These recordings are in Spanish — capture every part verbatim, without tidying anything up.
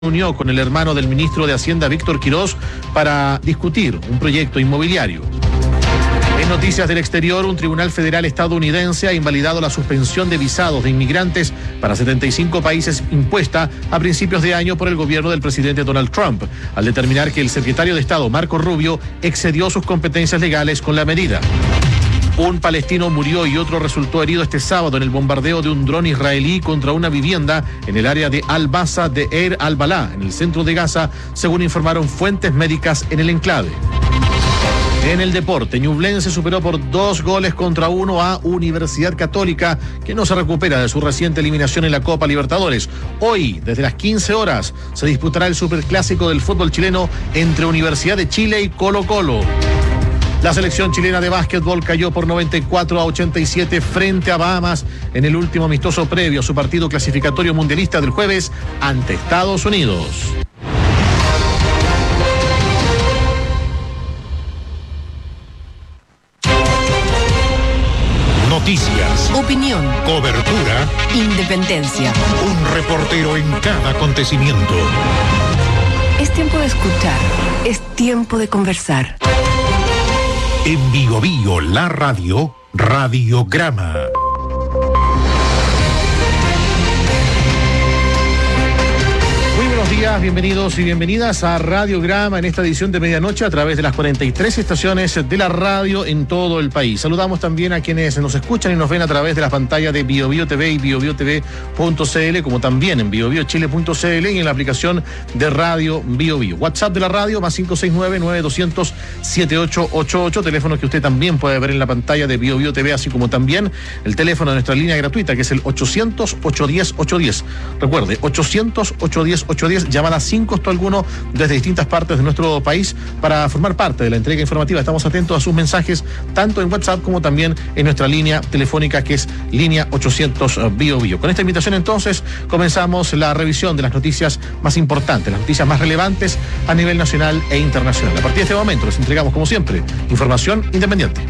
Unió con el hermano del ministro de Hacienda, Víctor Quirós, para discutir un proyecto inmobiliario. En noticias del exterior, un tribunal federal estadounidense ha invalidado la suspensión de visados de inmigrantes para setenta y cinco países impuesta a principios de año por el gobierno del presidente Donald Trump, al determinar que el secretario de Estado, Marco Rubio, excedió sus competencias legales con la medida. Un palestino murió y otro resultó herido este sábado en el bombardeo de un dron israelí contra una vivienda en el área de Al-Basa de Deir al-Balá, en el centro de Gaza, según informaron fuentes médicas en el enclave. En el deporte, Ñublense superó por dos goles contra uno a Universidad Católica, que no se recupera de su reciente eliminación en la Copa Libertadores. Hoy, desde las quince horas, se disputará el superclásico del fútbol chileno entre Universidad de Chile y Colo-Colo. La selección chilena de básquetbol cayó por noventa y cuatro a ochenta y siete frente a Bahamas en el último amistoso previo a su partido clasificatorio mundialista del jueves ante Estados Unidos. Noticias, opinión, cobertura, independencia. Un reportero en cada acontecimiento. Es tiempo de escuchar, es tiempo de conversar. En Bio Bio, la radio, Radiograma. Muy buenos días, bienvenidos y bienvenidas a Radiograma en esta edición de medianoche a través de las cuarenta y tres estaciones de la radio en todo el país. Saludamos también a quienes nos escuchan y nos ven a través de las pantallas de Bio Bio T V y bio bio t v punto c l, como también en bio bio chile punto c l y en la aplicación de Radio Bio Bio. WhatsApp de la radio más cinco seis nueve, nueve dos cero cero, siete ocho ocho ocho, teléfono que usted también puede ver en la pantalla de Bio Bio T V, así como también el teléfono de nuestra línea gratuita, que es el ochocientos, ochocientos diez, ochocientos diez. Recuerde, ochocientos, ochocientos diez, ochocientos diez, llamada sin costo alguno desde distintas partes de nuestro país para formar parte de la entrega informativa. Estamos atentos a sus mensajes, tanto en WhatsApp como también en nuestra línea telefónica, que es línea ochocientos Bio Bio. Con esta invitación, entonces, comenzamos la revisión de las noticias más importantes, las noticias más relevantes a nivel nacional e internacional. A partir de este momento les entregamos, como siempre, información independiente.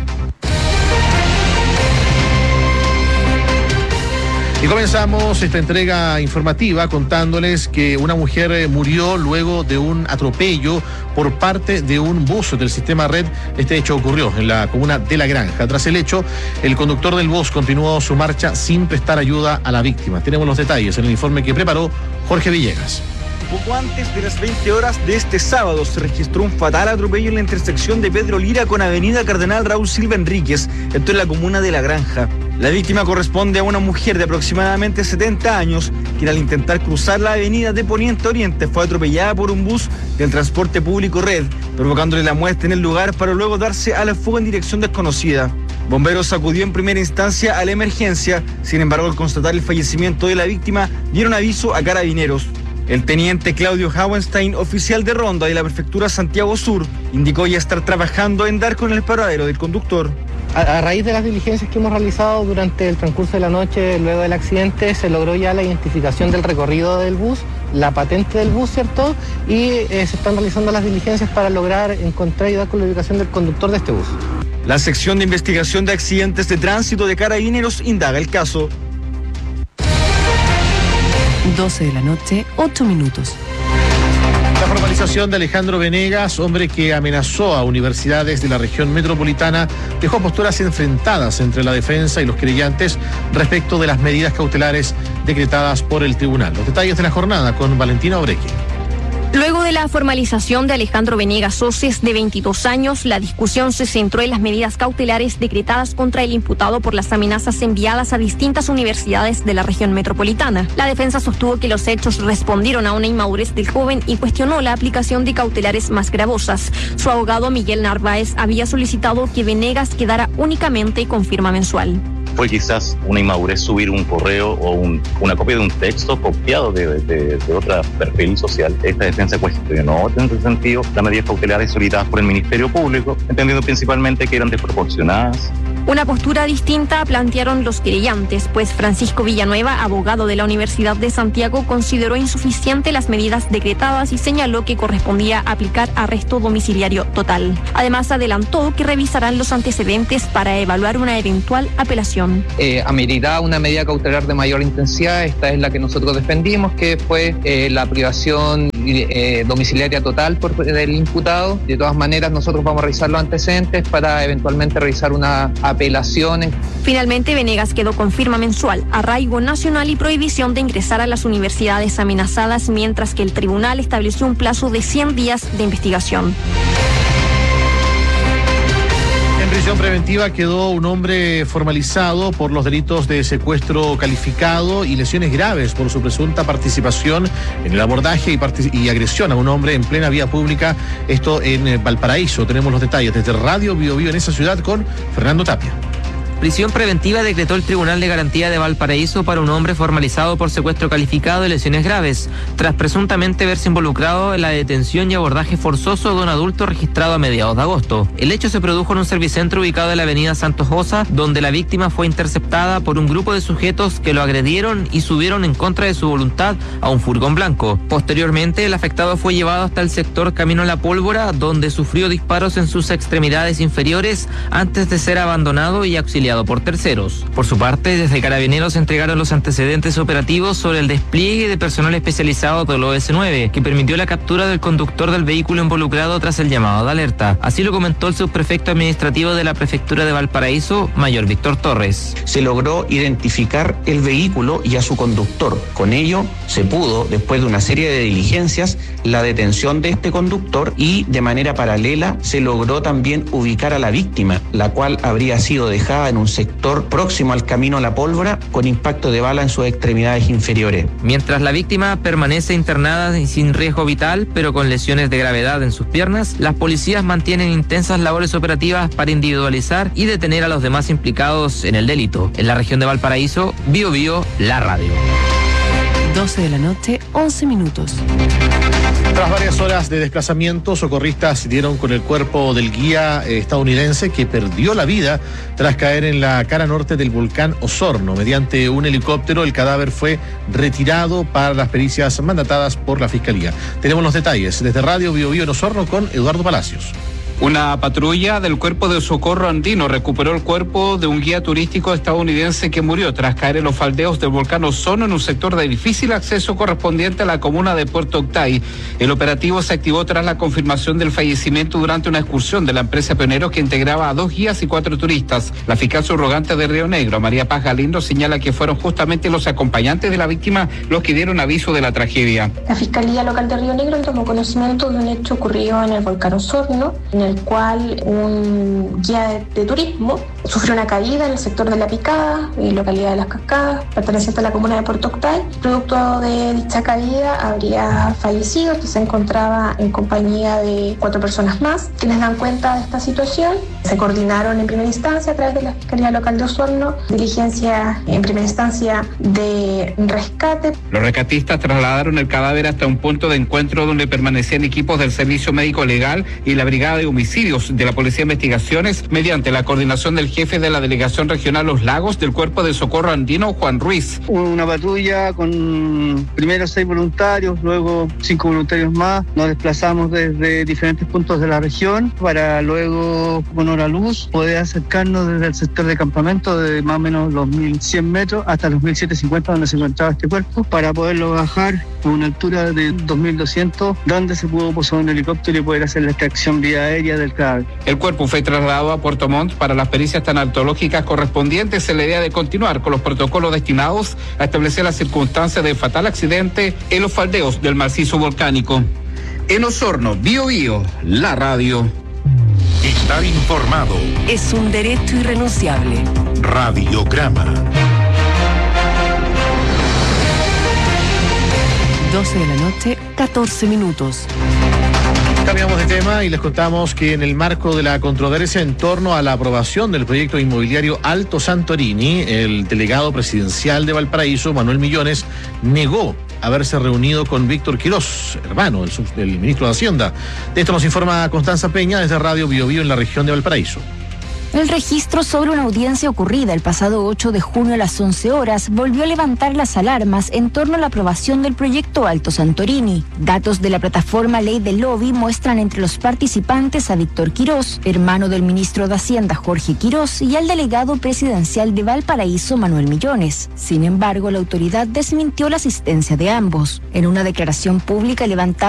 Y comenzamos esta entrega informativa contándoles que una mujer murió luego de un atropello por parte de un bus del sistema Red. Este hecho ocurrió en la comuna de La Granja. Tras el hecho, el conductor del bus continuó su marcha sin prestar ayuda a la víctima. Tenemos los detalles en el informe que preparó Jorge Villegas. Poco antes de las veinte horas de este sábado se registró un fatal atropello en la intersección de Pedro Lira con avenida Cardenal Raúl Silva Enríquez, esto en la comuna de La Granja. La víctima corresponde a una mujer de aproximadamente setenta años, quien al intentar cruzar la avenida de Poniente a Oriente fue atropellada por un bus del transporte público Red, provocándole la muerte en el lugar para luego darse a la fuga en dirección desconocida. Bomberos acudió en primera instancia a la emergencia, sin embargo, al constatar el fallecimiento de la víctima, dieron aviso a carabineros. El teniente Claudio Hauenstein, oficial de ronda de la prefectura Santiago Sur, indicó ya estar trabajando en dar con el paradero del conductor. A, a raíz de las diligencias que hemos realizado durante el transcurso de la noche, luego del accidente, se logró ya la identificación del recorrido del bus, la patente del bus, ¿cierto? Y eh, se están realizando las diligencias para lograr encontrar y dar con la ubicación del conductor de este bus. La sección de investigación de accidentes de tránsito de Carabineros indaga el caso. doce de la noche, ocho minutos. La formalización de Alejandro Venegas, hombre que amenazó a universidades de la región metropolitana, dejó posturas enfrentadas entre la defensa y los querellantes respecto de las medidas cautelares decretadas por el tribunal. Los detalles de la jornada con Valentina Obreque. Luego de la formalización de Alejandro Venegas Soces, de veintidós años, la discusión se centró en las medidas cautelares decretadas contra el imputado por las amenazas enviadas a distintas universidades de la región metropolitana. La defensa sostuvo que los hechos respondieron a una inmadurez del joven y cuestionó la aplicación de cautelares más gravosas. Su abogado Miguel Narváez había solicitado que Venegas quedara únicamente con firma mensual. Fue quizás una inmadurez subir un correo o un, una copia de un texto copiado de, de, de otra perfil social. Esta defensa cuestionó en ese sentido las medidas cautelares solicitadas por el Ministerio Público, entendiendo principalmente que eran desproporcionadas Una postura distinta plantearon los querellantes, pues Francisco Villanueva, abogado de la Universidad de Santiago, consideró insuficiente las medidas decretadas y señaló que correspondía aplicar arresto domiciliario total. Además, adelantó que revisarán los antecedentes para evaluar una eventual apelación. Eh, amerita una medida cautelar de mayor intensidad, esta es la que nosotros defendimos, que fue eh, la privación eh, domiciliaria total por del imputado. De todas maneras, nosotros vamos a revisar los antecedentes para eventualmente revisar una apelación. Finalmente, Venegas quedó con firma mensual, arraigo nacional y prohibición de ingresar a las universidades amenazadas, mientras que el tribunal estableció un plazo de cien días de investigación. En prisión preventiva quedó un hombre formalizado por los delitos de secuestro calificado y lesiones graves por su presunta participación en el abordaje y, partic- y agresión a un hombre en plena vía pública, esto en Valparaíso. Tenemos los detalles desde Radio Bio Bio en esa ciudad con Fernando Tapia. Prisión preventiva decretó el Tribunal de Garantía de Valparaíso para un hombre formalizado por secuestro calificado y lesiones graves, tras presuntamente verse involucrado en la detención y abordaje forzoso de un adulto registrado a mediados de agosto. El hecho se produjo en un servicentro ubicado en la avenida Santos Osa, donde la víctima fue interceptada por un grupo de sujetos que lo agredieron y subieron en contra de su voluntad a un furgón blanco. Posteriormente, el afectado fue llevado hasta el sector Camino a la Pólvora, donde sufrió disparos en sus extremidades inferiores antes de ser abandonado y auxiliado por terceros. Por su parte, desde Carabineros entregaron los antecedentes operativos sobre el despliegue de personal especializado del O S nueve, que permitió la captura del conductor del vehículo involucrado tras el llamado de alerta. Así lo comentó el subprefecto administrativo de la Prefectura de Valparaíso, Mayor Víctor Torres. Se logró identificar el vehículo y a su conductor. Con ello, se pudo, después de una serie de diligencias, la detención de este conductor y, de manera paralela, se logró también ubicar a la víctima, la cual habría sido dejada en un sector próximo al Camino a la Pólvora con impacto de bala en sus extremidades inferiores. Mientras la víctima permanece internada y sin riesgo vital, pero con lesiones de gravedad en sus piernas, las policías mantienen intensas labores operativas para individualizar y detener a los demás implicados en el delito. En la región de Valparaíso, Bio Bio, la radio. doce de la noche, once minutos. Tras varias horas de desplazamiento, socorristas dieron con el cuerpo del guía estadounidense que perdió la vida tras caer en la cara norte del volcán Osorno. Mediante un helicóptero, el cadáver fue retirado para las pericias mandatadas por la Fiscalía. Tenemos los detalles desde Radio Bio Bio en Osorno con Eduardo Palacios. Una patrulla del Cuerpo de Socorro Andino recuperó el cuerpo de un guía turístico estadounidense que murió tras caer en los faldeos del volcán Osorno en un sector de difícil acceso correspondiente a la comuna de Puerto Octay. El operativo se activó tras la confirmación del fallecimiento durante una excursión de la empresa Pioneros que integraba a dos guías y cuatro turistas. La fiscal subrogante de Río Negro, María Paz Galindo, señala que fueron justamente los acompañantes de la víctima los que dieron aviso de la tragedia. La Fiscalía Local de Río Negro tomó conocimiento de un hecho ocurrido en el volcán Osorno, en el el cual un guía de, de turismo sufrió una caída en el sector de La Picada, en localidad de Las Cascadas, perteneciente a la comuna de Puerto Octay. Producto de dicha caída habría fallecido, que se encontraba en compañía de cuatro personas más. Quienes dan cuenta de esta situación se coordinaron en primera instancia a través de la Fiscalía Local de Osorno, diligencia en primera instancia de rescate. Los rescatistas trasladaron el cadáver hasta un punto de encuentro donde permanecían equipos del Servicio Médico Legal y la Brigada de Homicidios de la Policía de Investigaciones, mediante la coordinación del jefe de la Delegación Regional Los Lagos del Cuerpo de Socorro Andino, Juan Ruiz. Una patrulla con primero seis voluntarios, luego cinco voluntarios más. Nos desplazamos desde diferentes puntos de la región para luego, con hora luz, poder acercarnos desde el sector de campamento de más o menos los mil cien metros hasta los mil setecientos cincuenta donde se encontraba este cuerpo, para poderlo bajar a una altura de dos mil doscientos, donde se pudo posar un helicóptero y poder hacer la extracción vía aérea del cadáver. El cuerpo fue trasladado a Puerto Montt para las pericias tanatológicas correspondientes en la idea de continuar con los protocolos destinados a establecer las circunstancias del fatal accidente en los faldeos del macizo volcánico. En Osorno, Bio Bio, la radio. Estar informado Es un derecho irrenunciable. Radiograma. doce de la noche, catorce minutos. Cambiamos de tema y les contamos que en el marco de la controversia en torno a la aprobación del proyecto inmobiliario Alto Santorini, el delegado presidencial de Valparaíso, Manuel Millones, negó haberse reunido con Víctor Quirós, hermano del, sub, del ministro de Hacienda. De esto nos informa Constanza Peña desde Radio Bio Bio en la región de Valparaíso. El registro sobre una audiencia ocurrida el pasado ocho de junio a las once horas volvió a levantar las alarmas en torno a la aprobación del proyecto Alto Santorini. Datos de la plataforma Ley del Lobby muestran entre los participantes a Víctor Quirós, hermano del ministro de Hacienda Jorge Quirós, y al delegado presidencial de Valparaíso Manuel Millones. Sin embargo, la autoridad desmintió la asistencia de ambos. En una declaración pública levantada